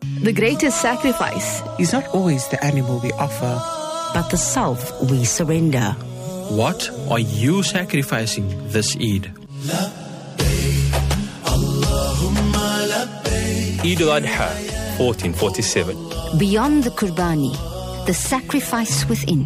The greatest sacrifice is not always the animal we offer, but the self we surrender. What are you sacrificing this Eid? Eid al-Adha, 1447. Beyond the Qurbani, the sacrifice within.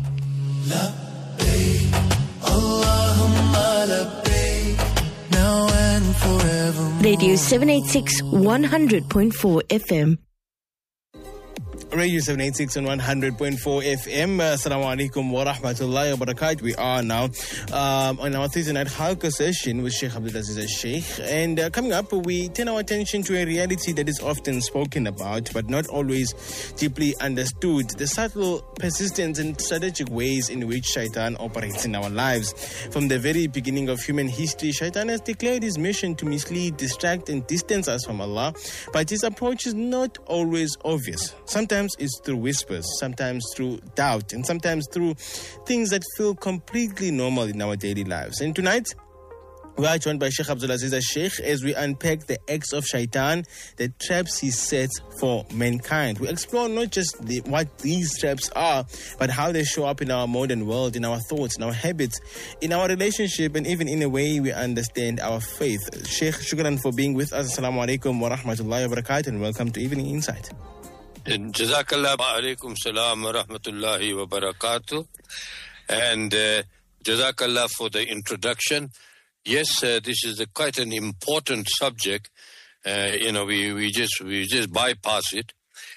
Radio 786 100.4 FM. Radio 786 and 100.4 FM. Assalamu alaikum wa rahmatullahi wa barakatuh. We are now on our Thursday night Halqa session with Sheikh Abdulaziz Al-Sheikh. And coming up, we turn our attention to a reality that is often spoken about, but not always deeply understood. The subtle, persistent and strategic ways in which Shaitan operates in our lives. From the very beginning of human history, Shaitan has declared his mission to mislead, distract and distance us from Allah. But his approach is not always obvious. Sometimes it's through whispers, sometimes through doubt, and sometimes through things that feel completely normal in our daily lives. And tonight, we are joined by Sheikh Abdulaziz Al-Sheikh as we unpack the acts of Shaitan, the traps he sets for mankind. We explore not just what these traps are, but how they show up in our modern world, in our thoughts, in our habits, in our relationship, and even in a way we understand our faith. Sheikh, shukran for being with us. Assalamu alaikum wa rahmatullahi wa barakatuh, and welcome to Evening Insight. Jazakallah alaikum salam wa rahmatullahi wa barakatuh. And Jazakallah for the introduction. Yes, this is quite an important subject. We just bypass it.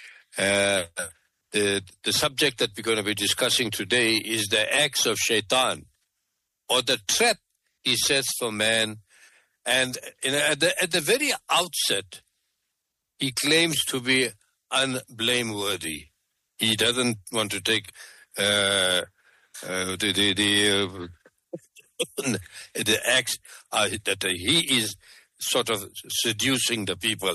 The subject that we're going to be discussing today is the acts of Shaitan, or the trap he sets for man. And at the very outset, he claims to be unblameworthy. He doesn't want to take the acts that he is sort of seducing the people.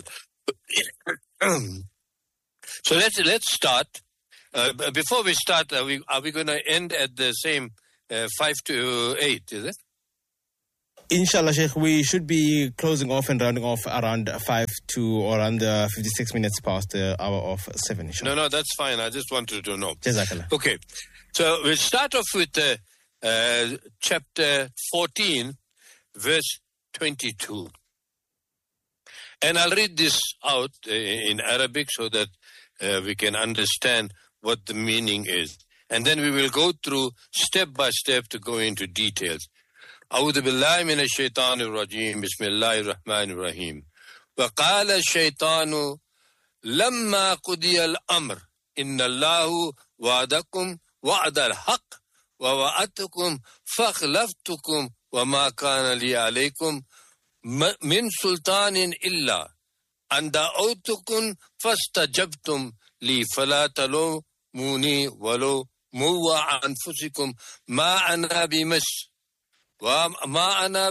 So let's start. Before we start, are we going to end at the same 5 to 8? Is it? Inshallah, Sheikh, we should be closing off and rounding off around 5 to around 56 minutes past the hour of 7. Inshallah. No, that's fine. I just wanted to know. Jazakallah. Okay, so we'll start off with chapter 14, verse 22. And I'll read this out in Arabic so that we can understand what the meaning is. And then we will go through step by step to go into details. أعوذ بالله من الشيطان الرجيم بسم الله الرحمن الرحيم وقال الشيطان لما قضي الأمر إن الله وعدكم وعد الحق ووعدتكم فخلفتكم وما كان لي عليكم من سلطان إلا أن دعوتكم فاستجبتم لي فلا تلوموني ولوموا أنفسكم ما أنا وما أنا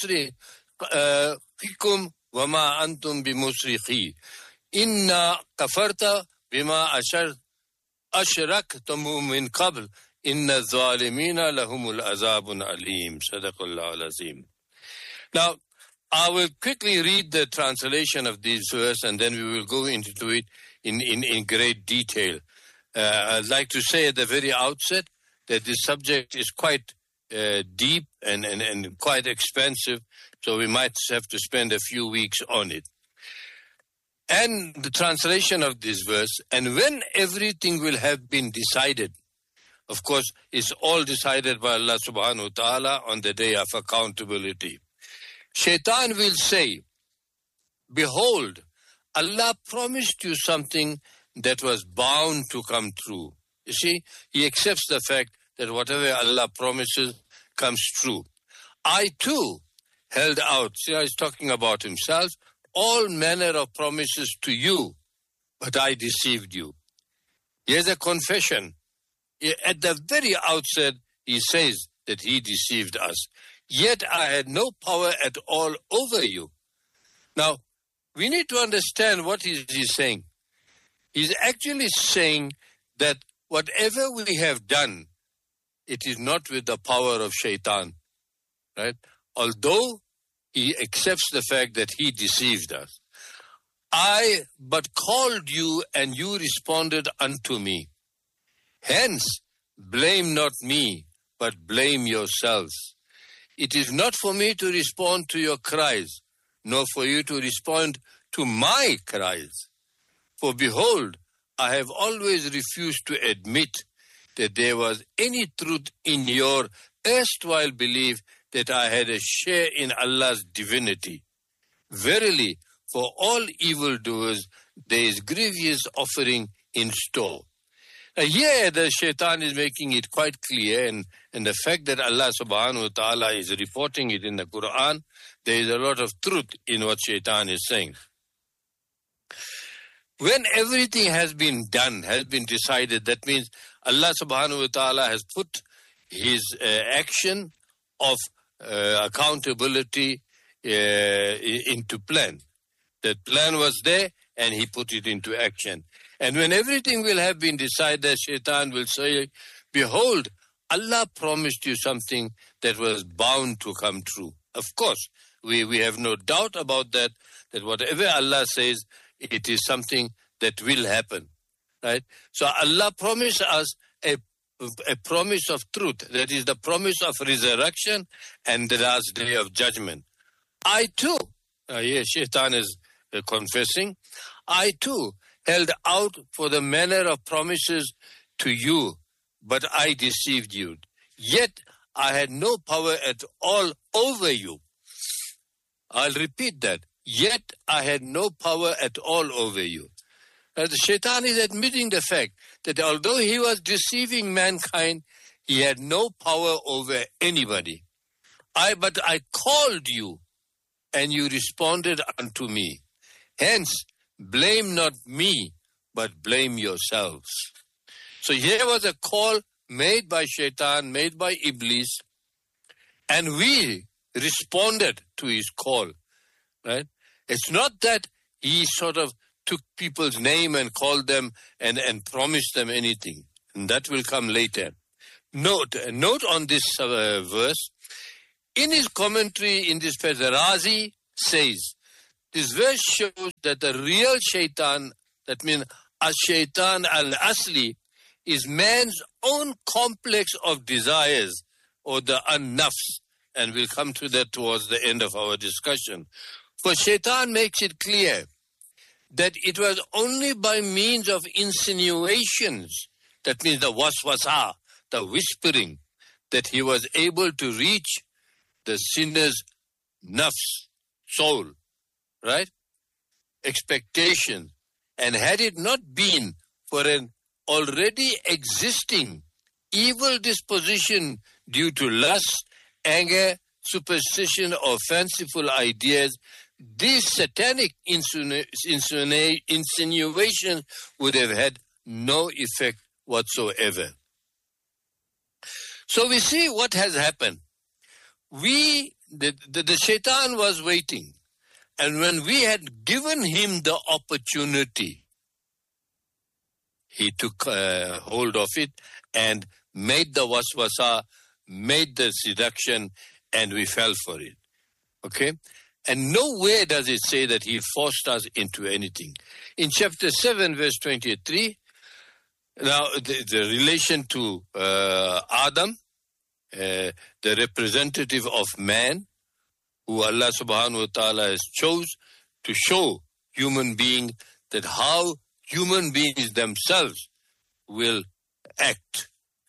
بمصرخكم وما أنتم بمصرخي إنا كفرت بما أشركتم من قبل إن الظالمين لهم العذاب الأليم صدق الله العظيم. Now, I will quickly read the translation of this verse and then we will go into it in great detail. I'd like to say at the very outset that this subject is quite deep and quite expensive, so we might have to spend a few weeks on it. And the translation of this verse, and when everything will have been decided, of course, it's all decided by Allah subhanahu wa ta'ala on the day of accountability. Shaitan will say, behold, Allah promised you something that was bound to come true. You see, he accepts the fact that whatever Allah promises comes true. I too held out, see, he's talking about himself, all manner of promises to you, but I deceived you. Here's a confession. At the very outset, he says that he deceived us. Yet I had no power at all over you. Now, we need to understand what he's saying. He's actually saying that whatever we have done, it is not with the power of Shaitan, right? Although he accepts the fact that he deceived us. I but called you, and you responded unto me. Hence, blame not me, but blame yourselves. It is not for me to respond to your cries, nor for you to respond to my cries. For behold, I have always refused to admit that there was any truth in your erstwhile belief that I had a share in Allah's divinity. Verily, for all evildoers, there is grievous offering in store. Now here the shaitan is making it quite clear, and the fact that Allah subhanahu wa ta'ala is reporting it in the Quran, there is a lot of truth in what shaitan is saying. When everything has been done, has been decided, that means Allah subhanahu wa ta'ala has put his action of accountability into plan. That plan was there and he put it into action. And when everything will have been decided, shaitan will say, behold, Allah promised you something that was bound to come true. Of course, we have no doubt about that whatever Allah says, it is something that will happen. Right? So Allah promised us a promise of truth. That is the promise of resurrection and the last day of judgment. I too, here shaitan is confessing, I too held out for the manner of promises to you, but I deceived you. Yet I had no power at all over you. I'll repeat that. Yet I had no power at all over you. The shaitan is admitting the fact that although he was deceiving mankind, he had no power over anybody. But I called you, and you responded unto me. Hence, blame not me, but blame yourselves. So here was a call made by shaitan, made by Iblis, and we responded to his call. Right? It's not that he sort of took people's name and called them and promised them anything. And that will come later. Note on this verse. In his commentary in this verse, Razi says, this verse shows that the real shaitan, that means ash-shaitan al-asli, is man's own complex of desires, or the an-nafs. And we'll come to that towards the end of our discussion. For shaitan makes it clear that it was only by means of insinuations, that means the waswasa, the whispering, that he was able to reach the sinner's nafs, soul, right? Expectation. And had it not been for an already existing evil disposition due to lust, anger, superstition, or fanciful ideas, these satanic insinuations would have had no effect whatsoever. So we see what has happened. The shaitan was waiting. And when we had given him the opportunity, he took hold of it and made the waswasa, made the seduction, and we fell for it. Okay? And nowhere does it say that he forced us into anything. In chapter 7, verse 23, now the relation to Adam, the representative of man, who Allah subhanahu wa ta'ala has chose to show human beings that how human beings themselves will act.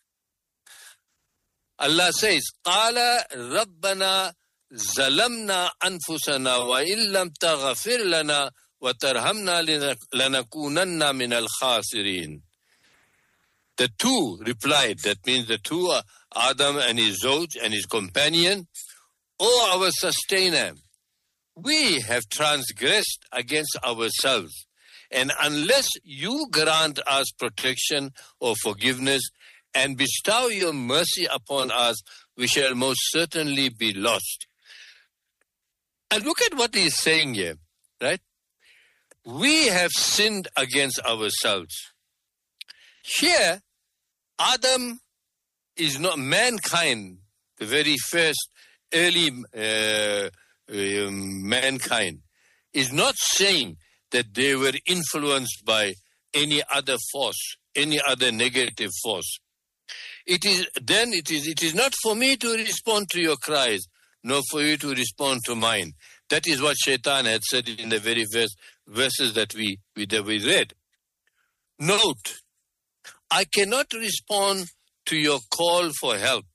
Allah says, قَالَ رَبَّنَا ظَلَمْنَا أَنفُسَنَا وَإِن لَمْ تَغْفِرْ لَنَا وَتَرْحَمْنَا لَنَكُونَنَّ مِنَ الْخَاسِرِينَ. The two replied, that means the two, Adam and his Zawj and his companion, O our sustainer, we have transgressed against ourselves, and unless you grant us protection or forgiveness and bestow your mercy upon us, we shall most certainly be lost. And look at what he's saying here, right? We have sinned against ourselves. Here, Adam is not mankind, the very first early mankind, is not saying that they were influenced by any other force, any other negative force. It is not for me to respond to your cries, nor for you to respond to mine. That is what Shaitan had said in the very verses that we read. Note, I cannot respond to your call for help,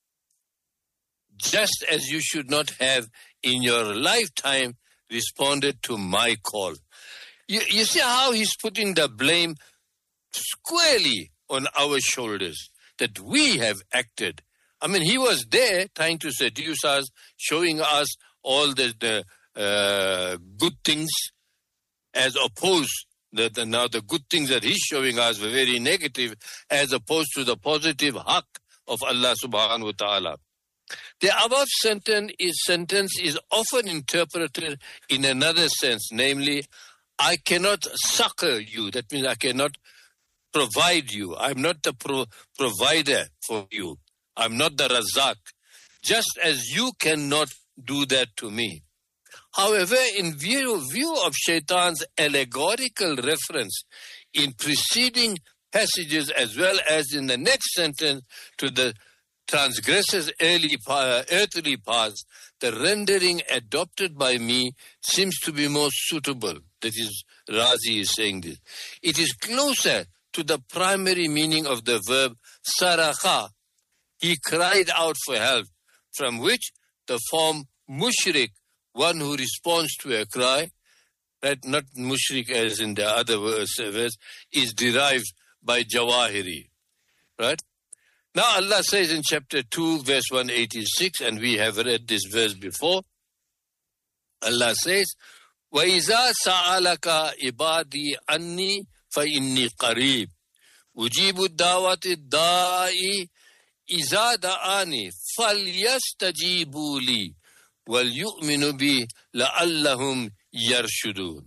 just as you should not have in your lifetime responded to my call. You see how he's putting the blame squarely on our shoulders, that we have acted. I mean, he was there trying to seduce us, showing us all the good things, as opposed now the good things that he's showing us were very negative, as opposed to the positive haqq of Allah subhanahu wa ta'ala. The above sentence is often interpreted in another sense, namely, I cannot succor you. That means I cannot provide you. I'm not the provider for you. I'm not the razak. Just as you cannot do that to me. However, in view of Shaitan's allegorical reference in preceding passages as well as in the next sentence to the transgressor's earthly paths, the rendering adopted by me seems to be more suitable. That is, Razi is saying this. It is closer to the primary meaning of the verb sarakha. He cried out for help, from which the form mushrik, one who responds to a cry, right, not mushrik as in the other verse, is derived by Jawahiri. Right? Now Allah says in chapter 2, verse 186, and we have read this verse before, Allah says, وَإِذَا سَأَلَكَ عِبَادِي أَنِّي فَإِنِّي قَرِيبٌ أُجِيبُ الدَّعْوَةَ الدَّاعِ إِذَا دَعَانِ فَلْيَسْتَجِيبُوا لِي وَلْيُؤْمِنُوا بِي لَعَلَّهُمْ يَرْشُدُونَ.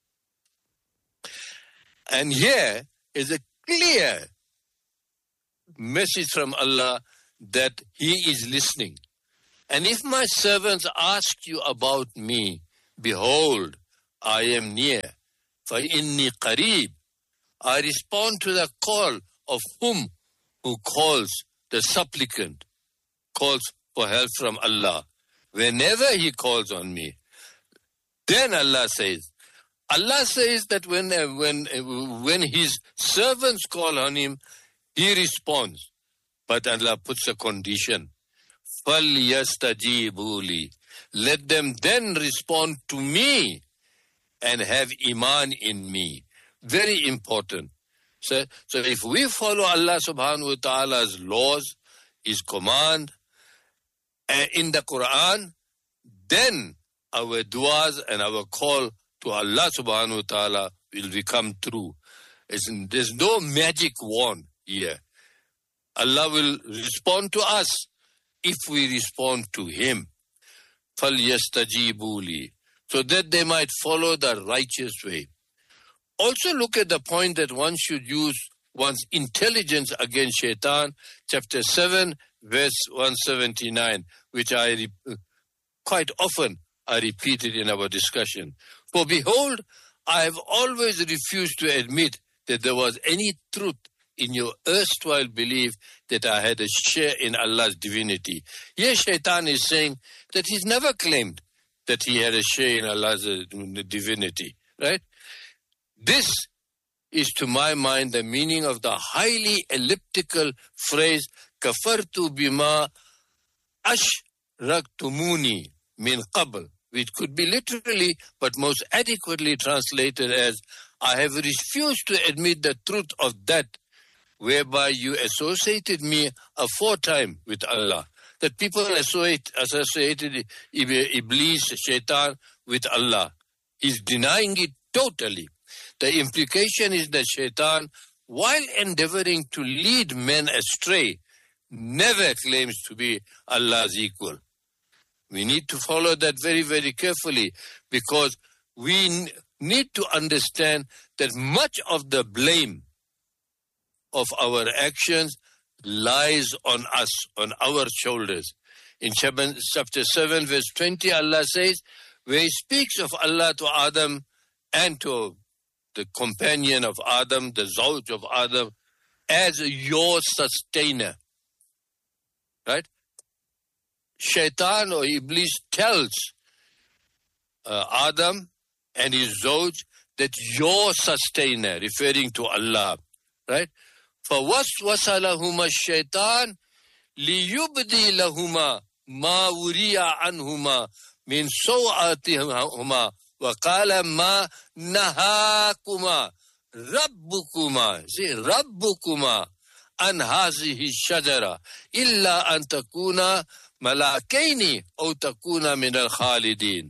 And here is a clear message from Allah that He is listening. And if my servants ask you about me, behold, I am near. فَإِنِّي قَرِيبٌ. I respond to the call of whom who calls, the supplicant, calls for help from Allah. Whenever he calls on me, then Allah says that when his servants call on him, he responds. But Allah puts a condition. فَلْيَسْتَجِيبُوا لِي. Let them then respond to me and have iman in me. Very important. So if we follow Allah subhanahu wa ta'ala's laws, His command, in the Quran, then our du'as and our call to Allah subhanahu wa ta'ala will become true. There's no magic wand here. Allah will respond to us if we respond to Him. فَلْيَسْتَجِيبُوا لِي. So that they might follow the righteous way. Also look at the point that one should use one's intelligence against Shaitan, chapter 7, verse 179, which quite often I repeated in our discussion. For behold, I have always refused to admit that there was any truth in your erstwhile belief that I had a share in Allah's divinity. Here Shaitan is saying that he's never claimed that he had a share in Allah's divinity, right? This is, to my mind, the meaning of the highly elliptical phrase, kafartu bima ashraktumuni min qabl, which could be literally, but most adequately translated as, I have refused to admit the truth of that whereby you associated me aforetime with Allah. That people associated Iblis, Shaitan, with Allah. He's denying it totally. The implication is that Shaitan, while endeavoring to lead men astray, never claims to be Allah's equal. We need to follow that very, very carefully, because we need to understand that much of the blame of our actions lies on us, on our shoulders. In chapter 7, verse 20, Allah says, where He speaks of Allah to Adam and to the companion of Adam, the Zawj of Adam, as your sustainer. Right? Shaitan or Iblis tells Adam and his Zawj that your sustainer, referring to Allah. Right? فَوَسْوَسَ لَهُمَا الشَّيْطَانِ لِيُبْدِي لَهُمَا مَا وُرِيَ عَنْهُمَا مِنْ سَوْآتِهِمَا وَقَالَ مَا نَهَاكُمَا رَبُّكُمَا عَنْ هَذِهِ الشَّجَرَةِ إِلَّا أَنْ تَكُونَا مَلَائِكَيْنِ أَوْ تَكُونَا مِنَ الْخَالِدِينَ.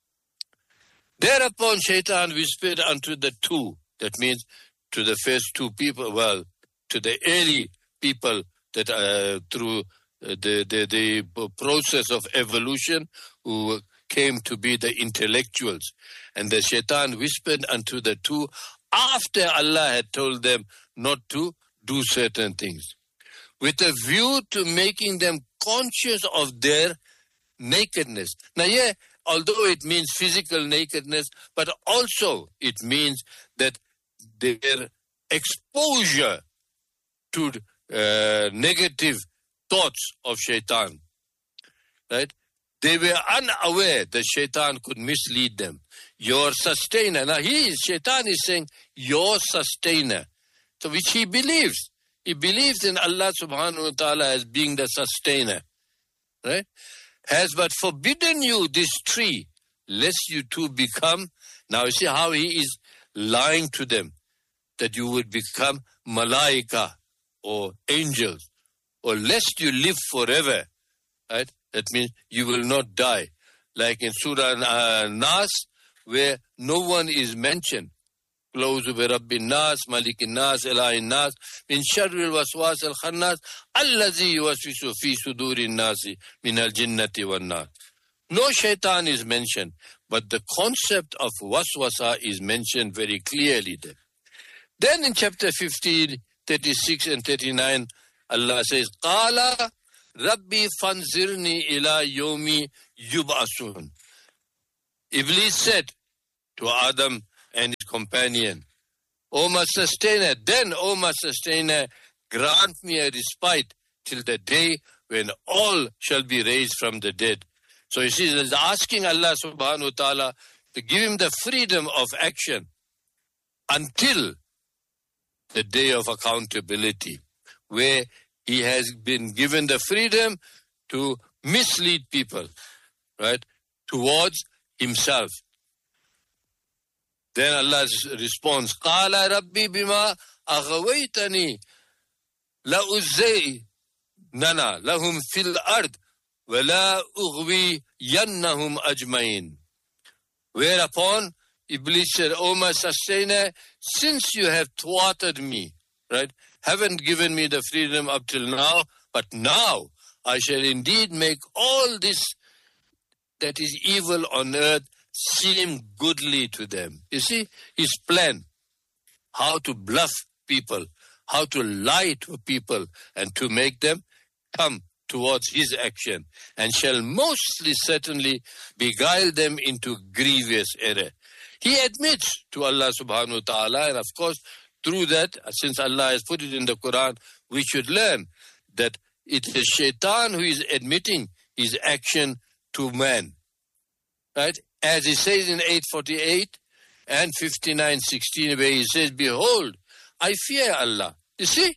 Thereupon Shaitan whispered unto the two, that means to the first two people, well, to the early people that through the process of evolution who came to be the intellectuals. And the Shaitan whispered unto the two after Allah had told them not to do certain things, with a view to making them conscious of their nakedness. Now here, although it means physical nakedness, but also it means that their exposure to negative thoughts of Shaitan, right? They were unaware that Shaitan could mislead them. Your sustainer. Now Shaitan is saying, your sustainer. So which he believes. He believes in Allah subhanahu wa ta'ala as being the sustainer. Right? Has but forbidden you this tree, lest you too become. Now you see how he is lying to them, that you would become malaika or angels, or lest you live forever. Right? That means you will not die. Like in Surah Nas, where no one is mentioned. Close bi Rabbin Nas, Malikin Nas, Ilahin Nas, min sharril waswas al khannas, allazi yuwaswisu fi sudurin nasi min al jinnati wan nas. No Shaitan is mentioned, but the concept of waswasa is mentioned very clearly there. Then in chapter 15, 36 and 39, Allah says, Qala Rabbi fanzirni ila yomi yub'asun. Iblis said to Adam and his companion, O my sustainer, grant me a respite till the day when all shall be raised from the dead. So you see, he's asking Allah subhanahu wa ta'ala to give him the freedom of action until the day of accountability, where he has been given the freedom to mislead people, right, towards himself. Then Allah responds, Qala Rabbi bima aghawaytani la'uzaynana lahum fil ard wa la ughwiyannahum ajmain. Whereupon Iblis said, O my sustainer, since you have thwarted me, right, haven't given me the freedom up till now, but now I shall indeed make all this that is evil on earth seem goodly to them. You see, his plan, how to bluff people, how to lie to people and to make them come towards his action, and shall mostly certainly beguile them into grievous error. He admits to Allah subhanahu wa ta'ala, and of course, through that, since Allah has put it in the Quran, we should learn that it is Shaitan who is admitting his action to man. Right? As he says in 848 and 59:16, where he says, Behold, I fear Allah. You see?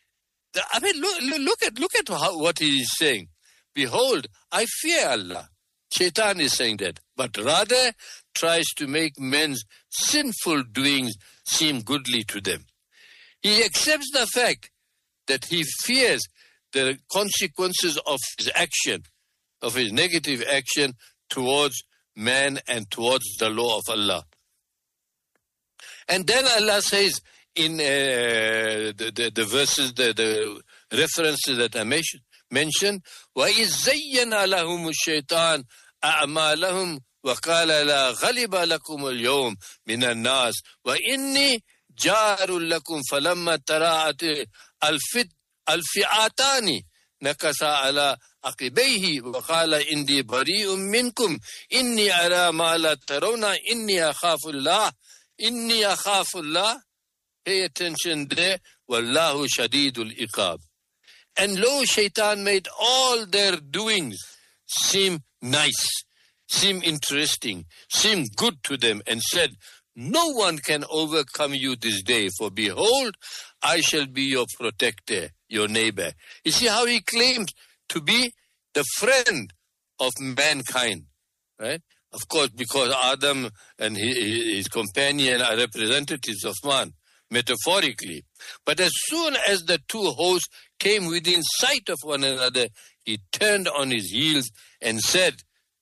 Look at what he is saying. Behold, I fear Allah. Shaitan is saying that. But rather tries to make men's sinful doings seem goodly to them. He accepts the fact that he fears the consequences of his action, of his negative action towards man and towards the law of Allah. And then Allah says in the verses, the references that I mentioned, وَإِذْ زَيَّنَ لَهُمُ الشَّيْطَانُ أَعْمَالَهُمْ وَقَالَ لَا غَلِبَ لَكُمُ الْيَوْمِ مِنَ النَّاسِ وَإِنِّي جَارٌ لَكُمْ فَلَمَّا تَرَاءَتِ الْفِئَاتَانِ نَكَصَ عَلَى عَقِبَيْهِ وَقَالَ إِنِّي بَرِيءٌ مِّنكُمْ إِنِّي أَرَى مَا لَا تَرَوْنَ إِنِّي أَخَافُ اللَّهَ Inni akhafullah. Pay attention there. Wallahu shadidul iqab. And lo, shaitan made all their doings seem nice, seem interesting, seem good to them, and said, no one can overcome you this day, for behold, I shall be your protector, your neighbor. You see how he claims to be the friend of mankind, right? Of course, because Adam and his companion are representatives of man, metaphorically. But as soon as the two hosts came within sight of one another, he turned on his heels and said,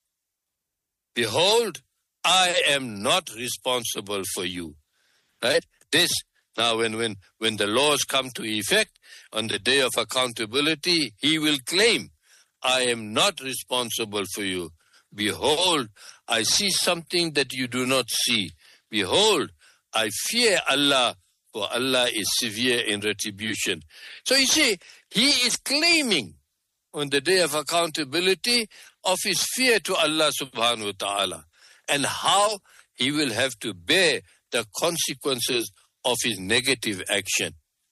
behold, I am not responsible for you. Right? This, now when the laws come to effect on the day of accountability, he will claim, I am not responsible for you. Behold, I see something that you do not see. Behold, I fear Allah, for Allah is severe in retribution. So you see, he is claiming on the day of accountability of his fear to Allah subhanahu wa ta'ala, and how he will have to bear the consequences of his negative action.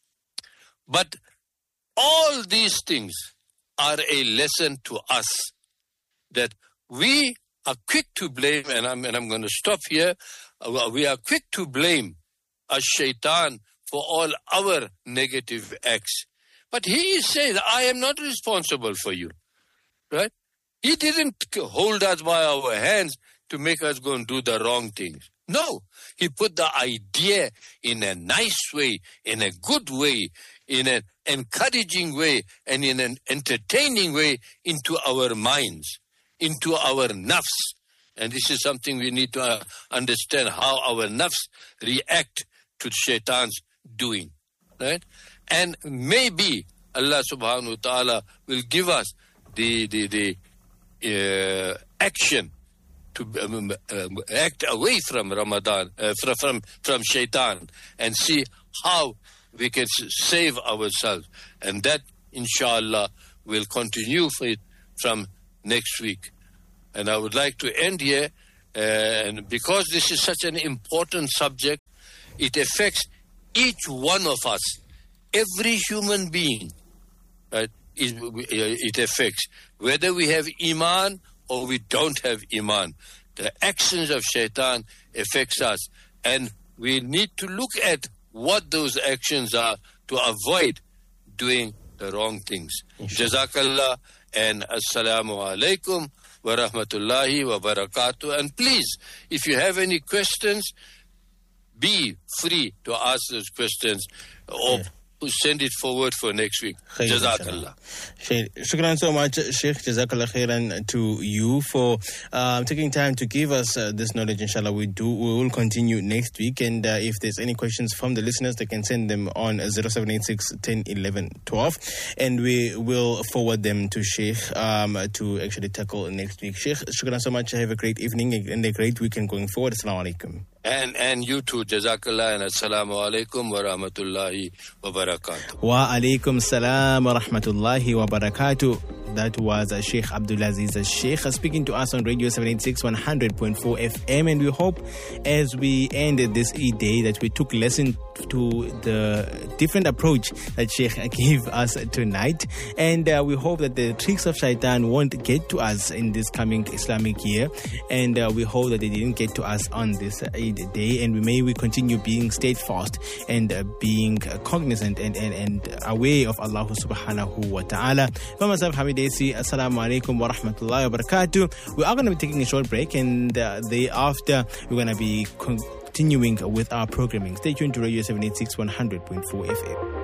But all these things are a lesson to us that we are quick to blame, and I'm going to stop here. We are quick to blame Ash-Shaytan for all our negative acts. But he is saying, I am not responsible for you. Right? He didn't hold us by our hands to make us go and do the wrong things. No, he put the idea in a nice way, in a good way, in an encouraging way, and in an entertaining way into our minds, into our nafs. And this is something we need to understand, how our nafs react to shaitan's doing. Right? And maybe Allah subhanahu wa ta'ala will give us the action to act away from Ramadan, from shaitan, and see how we can save ourselves. And that, inshallah, will continue from next week. And I would like to end here, and because this is such an important subject, it affects each one of us, every human being. Right? It affects whether we have iman or we don't have iman. The actions of shaitan affects us, and we need to look at what those actions are to avoid doing the wrong things. Jazakallah, and assalamu alaikum wa rahmatullahi wa barakatuh. And please, if you have any questions, be free to ask those questions or send it forward for next week. Jazakallah. Shukran so much, Sheikh. Jazakallah khairan to you for taking time to give us this knowledge. Inshallah, we will continue next week. And if there's any questions from the listeners, they can send them on 0786 10 11 12. And we will forward them to Sheikh to actually tackle next week. Sheikh, shukran so much. Have a great evening and a great weekend going forward. Assalamu alaikum. And you too, Jazakallah, and assalamu alaikum wa rahmatullahi wa barakatuh. Wa alaikum salam wa rahmatullahi wa barakatuh. That was Sheikh Abdulaziz Sheikh speaking to us on Radio 786 100.4 FM. And we hope as we ended this Eid day that we took lesson to the different approach that Sheikh gave us tonight. And we hope that the tricks of shaitan won't get to us in this coming Islamic year. And we hope that they didn't get to us on this Eid day. And we continue being steadfast and being cognizant and aware of Allah subhanahu wa ta'ala. For myself, Hamid Desi, assalamu alaikum wa rahmatullahi wa barakatuh. We are going to be taking a short break, and thereafter we're going to be continuing with our programming. Stay tuned to Radio 786 100.4 FM.